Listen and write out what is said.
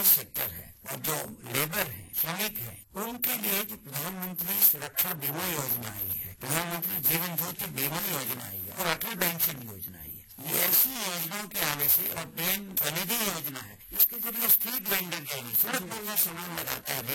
private sector है और जो लेबर है, श्रमिक है, उनके लिए जो प्रधानमंत्री सुरक्षा बीमा योजना आई है, प्रधानमंत्री जीवन ज्योति बीमा योजना आई है और अटल पेंशन योजना आई है, ये ऐसी योजनाओं के आने से और पीएम स्वनिधि योजना है, इसके जरिए स्ट्रीट वेंडर के लिए सड़क पर जो सामान लगाता है